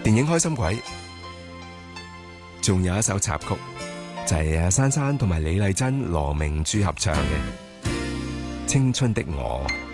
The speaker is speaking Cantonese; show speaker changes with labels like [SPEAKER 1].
[SPEAKER 1] 電影《開心鬼》仲有一首插曲，就係珊珊同埋李麗珍、羅明珠合唱嘅《青春的我》。